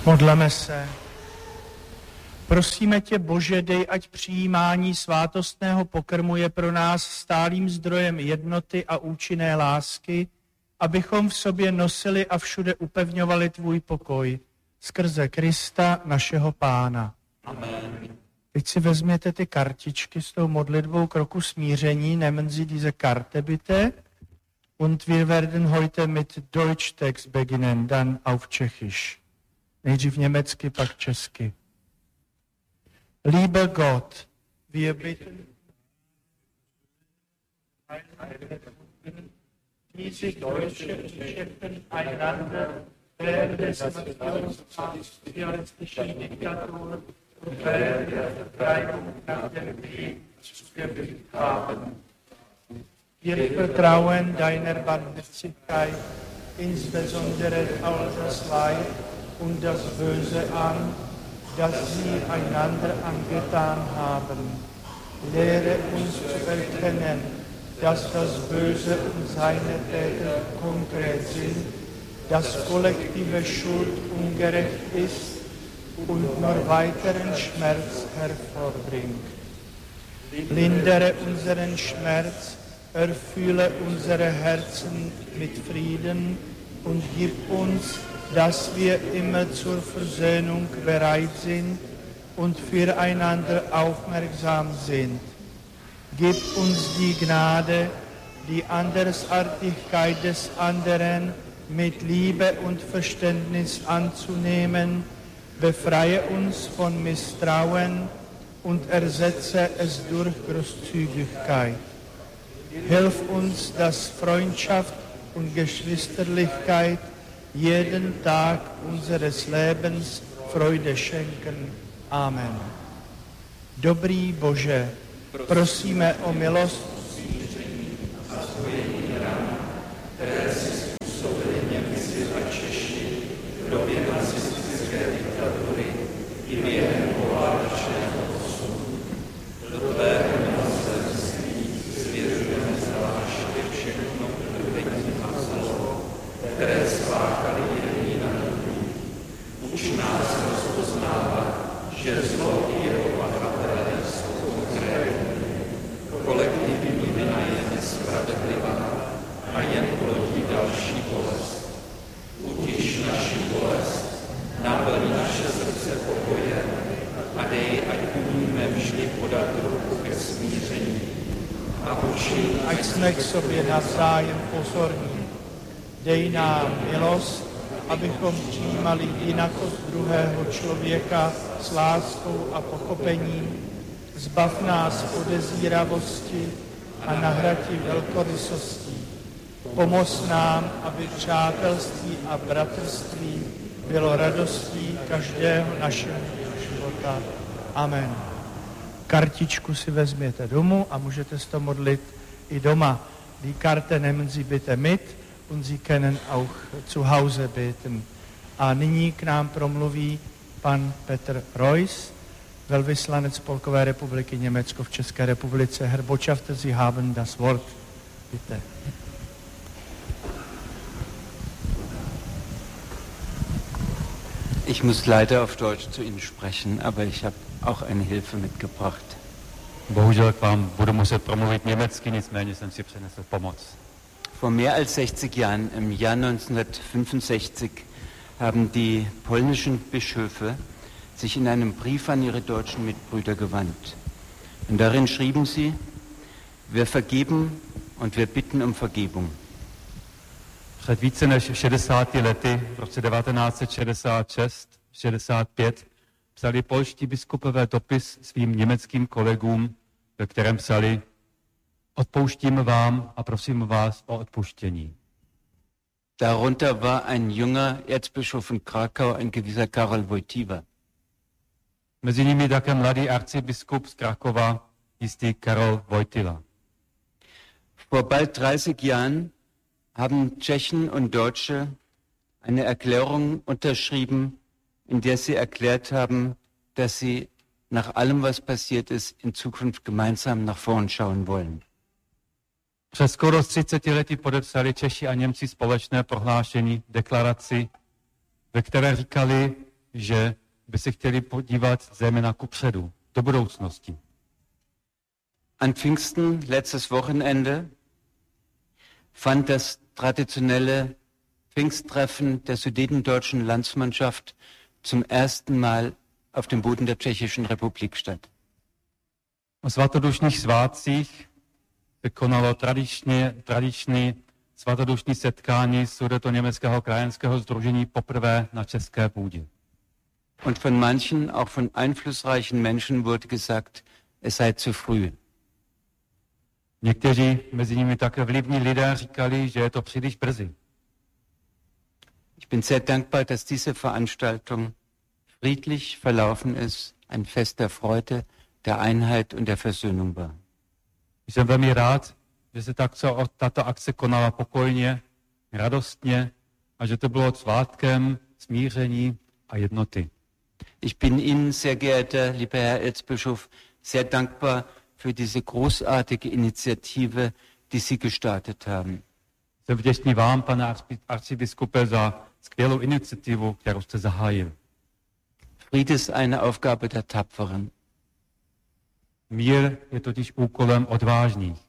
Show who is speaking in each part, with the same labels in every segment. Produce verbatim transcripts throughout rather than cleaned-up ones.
Speaker 1: Modleme se. Prosíme tě, Bože, dej, ať přijímání svátostného pokrmu je pro nás stálým zdrojem jednoty a účinné lásky, abychom v sobě nosili a všude upevňovali tvůj pokoj. Skrze Krista, našeho Pána.
Speaker 2: Amen.
Speaker 1: Teď si vezměte ty kartičky s tou modlitbou kroku smíření. Nehmen Sie diese Karte bitte. Und wir werden heute mit Deutsch-Text beginnen, dann auf Tschechisch. Nejdřív německy, pak česky. Lieber Gott, wir bitten, diese deutsche Geschäften einander während des nationalsozialistischen Diktatur und während der Vertreibung nach dem Krieg zugefügt haben. Wir vertrauen deiner Barmherzigkeit, insbesondere all das Leid und das Böse an, das sie einander angetan haben. Lehre uns zu erkennen, dass das Böse und seine Täter konkret sind, dass kollektive Schuld ungerecht ist und nur weiteren Schmerz hervorbringt. Lindere unseren Schmerz, erfülle unsere Herzen mit Frieden und gib uns, dass wir immer zur Versöhnung bereit sind und füreinander aufmerksam sind. Gib uns die Gnade, die Andersartigkeit des anderen mit Liebe und Verständnis anzunehmen, befreie uns von Misstrauen und ersetze es durch Großzügigkeit. Hilf uns, dass Freundschaft und Geschwisterlichkeit jeden Tag unseres Lebens Freude schenken. Amen. Dobrý Bože, prosíme o milost a spojení ran, které si způsobili Němci a Češi v době nacistické diktatury i během poválečného posunu. Do tvého milosrdenství svěřujeme zvláště všechno utrpení a zlo, které spáchali jedni na druhý. Uč nás rozpoznávat, že zlo i jeho pachatelé jsou konkrétní. Kolektivní vina je nespravedlivá a jen plodí další bolest. Utiš naši bolest, naplň naše srdce pokojem a dej, ať umíme vždy podat ruku ke smíření. A uči, ať jsme k sobě navzájem pozorní. Dej nám milost, abychom přijímali jinakost druhého člověka s láskou a pochopením. Zbav nás podezíravosti a nahradi velkorysostí. Pomoz nám, aby přátelství a bratrství bylo radostí každého našeho života. Amen. Kartičku si vezměte domů a můžete se to modlit i doma. Die Karte nehmen Sie bitte mit und Sie können auch zu Hause beten. A nyní k nám promluví pan Petr Reuss, velvyslanec Spolkové republiky Německo v České republice. Herr Botschafter, Sie haben das Wort. Bitte.
Speaker 3: Ich muss leider auf Deutsch zu Ihnen sprechen, aber ich habe auch eine Hilfe mitgebracht.
Speaker 4: Bohužel k vám budu muset promluvit německy, nicméně jsem si přinesl pomoc.
Speaker 3: Vor mehr als sechzig Jahren, im Jahr neunzehnhundertfünfundsechzig, haben die polnischen Bischöfe sich in einem Brief an ihre deutschen Mitbrüder gewandt. Und darin schrieben sie: Wir vergeben und wir bitten um Vergebung.
Speaker 4: Před více než šedesáti lety, v roce devatenáct set šedesát šest šedesát pět, psali polští biskupové dopis svým německým kolegům, ve kterém psali: Odpouštím vám a prosím vás o odpuštění.
Speaker 3: Darunter war ein junger Erzbischof in Krakau, ein gewisser Karol Wojtyła.
Speaker 4: Mezi nimi také mladý arcibiskup z Krakova, jistý Karol Wojtyła.
Speaker 3: Vor bald dreißig Jahren haben Tschechen und Deutsche eine Erklärung unterschrieben, in der sie erklärt haben, dass sie nach allem, was passiert ist, in Zukunft gemeinsam nach vorn schauen wollen.
Speaker 4: Přes skoro třiceti lety podepsali Češi a Němci společné prohlášení, deklaraci, ve které říkali, že by se chtěli podívat zejména kupředu, do budoucnosti.
Speaker 3: An Pfingsten, letztes Wochenende, fand das traditionelle Pfingsttreffen der Sudetendeutschen Landsmannschaft zum ersten Mal auf dem Boden der Tschechischen Republik statt.
Speaker 4: O svatodušných svátcích se konalo tradičně, tradiční svatodušní setkání Sudetoněmeckého krajanského sdružení poprvé na české půdě.
Speaker 3: Und von manchen, auch von einflussreichen Menschen wurde gesagt, es sei zu früh.
Speaker 4: Někteří, mezi nimi také vlivní lidé, říkali, že je to příliš brzy.
Speaker 3: Ich bin sehr dankbar, dass diese Veranstaltung friedlich verlaufen ist, ein Fest der Freude, der Einheit und der Versöhnung war.
Speaker 4: Jsem velmi rád, že se takto, tato akce konala pokojně, radostně a že to bylo svátkem smíření a jednoty.
Speaker 3: Ich bin Ihnen, sehr geehrter, lieber Herr Erzbischof, sehr dankbar für diese großartige Initiative, die Sie gestartet haben.
Speaker 4: Jsem vděčný vám, pane arcibiskupe, za skvělou iniciativu, kterou jste zahájil.
Speaker 3: Friede ist eine Aufgabe der Tapferen.
Speaker 4: Mír je totiž úkolem odvážných.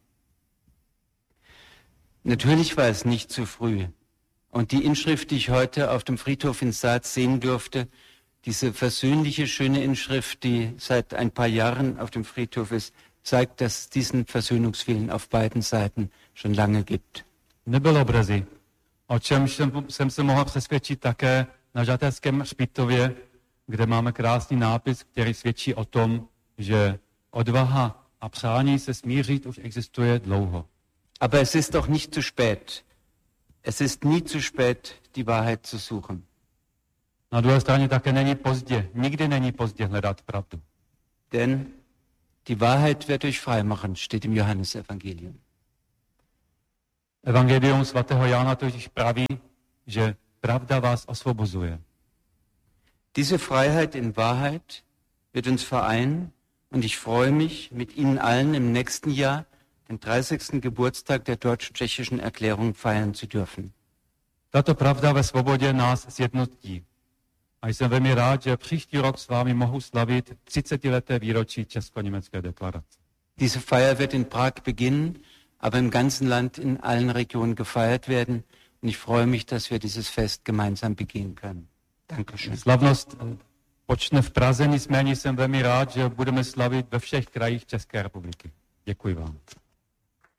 Speaker 3: Natürlich war es nicht zu früh. Und die Inschrift, die ich heute auf dem Friedhof in Saaz sehen durfte, diese versöhnliche, schöne Inschrift, die seit ein paar Jahren auf dem Friedhof ist, zeigt, dass es diesen Versöhnungswillen auf beiden Seiten schon lange gibt.
Speaker 4: Nebylo brzy, o čem jsem, jsem se mohl přesvědčit také na Žateckém hřbitově, kde máme krásný nápis, který svědčí o tom, že odvaha a přání se smířit už existuje dlouho.
Speaker 3: Aber es ist doch nicht zu spät. Es ist nie zu spät, die Wahrheit zu suchen.
Speaker 4: Na druhé straně také není pozdě, nikdy není pozdě hledat pravdu.
Speaker 3: Denn die Wahrheit wird euch freimachen, steht im Johannesevangelium.
Speaker 4: Evangelium svatého Jána totiž praví, že pravda vás osvobozuje.
Speaker 3: Diese Freiheit in Wahrheit wird uns vereinen und ich freue mich, mit Ihnen allen im nächsten Jahr den dreißigsten Geburtstag der deutsch-tschechischen Erklärung feiern zu dürfen.
Speaker 4: Tato pravda ve svobodě nás sjednotí. A jsem velmi rád, že příští rok s vámi mohu slavit třicetileté výročí Česko-německé deklarace.
Speaker 3: Diese Feier wird in Prag beginnen, aber im ganzen Land in allen Regionen gefeiert werden. Und ich freue mich, dass wir dieses Fest gemeinsam begehen können. Dankeschön.
Speaker 4: Slavnost počne v Praze, nicméně jsem velmi rád, že budeme slavit ve všech krajích České republiky. Děkuji vám.